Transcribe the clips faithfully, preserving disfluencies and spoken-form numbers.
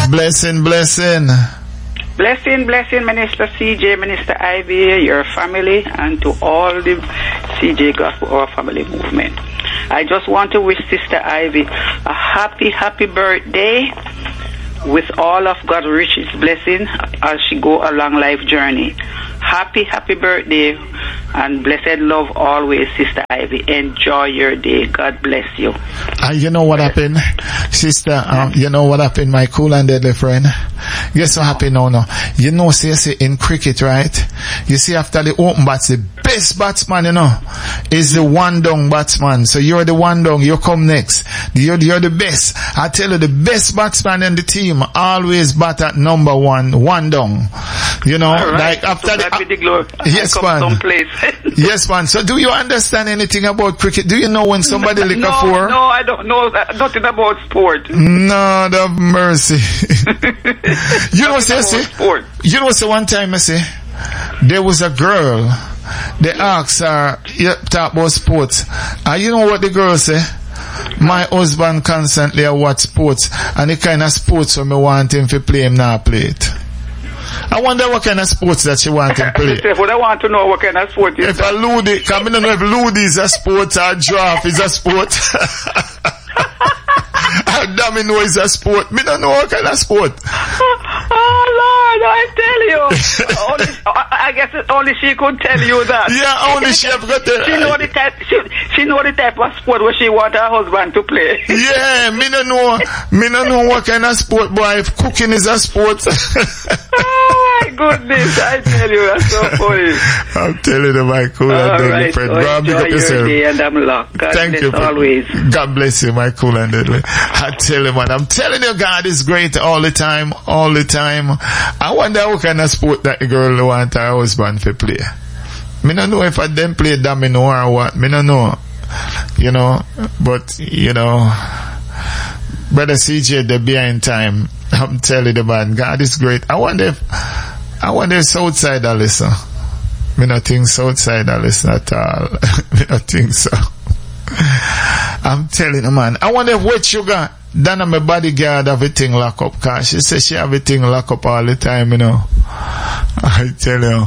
Blessing, blessing. Blessing, blessing, Minister C J, Minister Ivy, your family, and to all the C J Gospel Our Family movement. I just want to wish Sister Ivy a happy, happy birthday with all of God's richest blessing as she go along life journey. Happy, happy birthday and blessed love always, Sister Ivy. Enjoy your day. God bless you. Uh, you know what happened, Sister? Um, you know what happened, my cool and deadly friend? Guess what happened now, now? You know, see, see, in cricket, right? You see, after the open bats, the best batsman, you know, is the one down batsman. So you're the one down, you come next. You're, you're the best. I tell you, the best batsman in the team always bat at number one, one down. You know, right. like after so the... Uh, the glory. Yes, man. Someplace. Yes, man. So do you understand anything about cricket? Do you know when somebody lick no, a four? No, I don't know that, nothing about sport. No, the mercy. You know, say, say, you know, say one time I say, there was a girl, they asked her, you talk about sports. And you know what the girl say? My husband constantly watch sports, and the kind of sports when me want him to play, him not play it. I wonder what kind of sports that she want him to play. Well, I want to know what kind of sport is If a Ludi, come in and know if Ludi is a sport or draft is a sport. Domino is a sport. Me don't know what kind of sport. Oh Lord, I tell you. only, I guess only she could tell you that. Yeah, only she have got the... She know the type, she, she know the type of sport where she want her husband to play. Yeah, me don't know, me don't know what kind of sport, boy. If cooking is a sport. Oh my goodness, I tell you, that's so funny. I'm telling you, my cool and deadly right, friend. So Grab enjoy up your yourself. day and I'm locked. God Thank bless you. always. God bless you, my cool and deadly. I tell you, man, I'm telling you, God is great all the time, all the time. I wonder what kind of sport that the girl want her husband to play. Me don't know if I them play domino or what. Me don't know. You know, but, you know, Brother C J, they're behind time. I'm telling you, man, God is great. I wonder if, I wonder if Southside are listen. Me not think Southside are listen at all. Me not think so. I'm telling you, man. I wonder if Wet Sugar, Dana, my bodyguard, have everything locked up. Cause she says she have everything locked up all the time, you know. I tell you.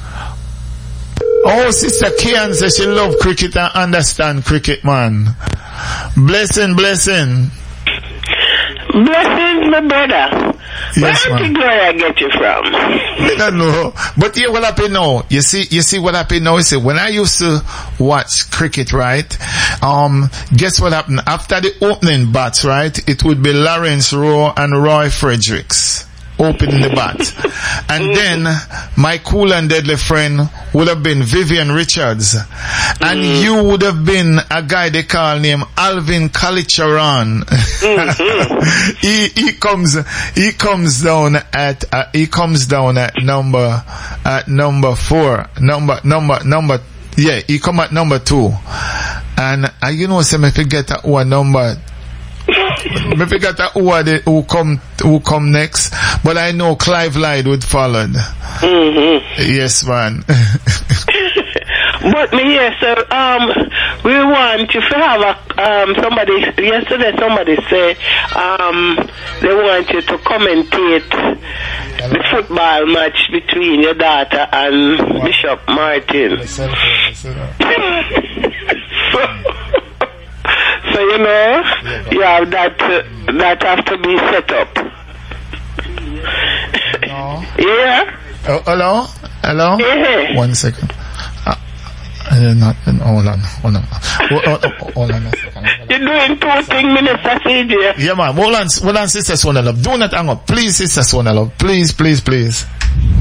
Oh, Sister Kian says she love cricket and understand cricket, man. Blessing, blessing. Blessings, my brother. Yes, where did I get you from? I don't know. But here what happened now, you see, you see what happened now, you see, when I used to watch cricket, right, um, guess what happened? After the opening bats, right, it would be Lawrence Rowe and Roy Fredericks opening the bat. And then my cool and deadly friend would have been Vivian Richards. And mm. you would have been a guy they call named Alvin Kalicharan. Mm-hmm. he, he comes, he comes down at, uh, he comes down at number, at number four, number, number, number, yeah, he come at number two. And, uh, you know, some if you get a one number, me forget who are they, who come who come next, but I know Clive Lyde would follow. Mm-hmm. Yes, man. But me yes, sir. Um, we want you to have a um somebody. Yesterday, somebody say um they want you to commentate the football match between your daughter and what? Bishop Martin. So, So you know, yeah, you have that uh, that have to be set up. No. Yeah. Oh, hello, hello. Yeah. One second. Uh, uh, not, uh, hold on, hold on, hold on, hold on a second. You're doing two things, Minister C J. Yeah, man. Hold on, hold on, Sister Sona Love. Do not hang up, please, Sister Sona Love. Please, please, please.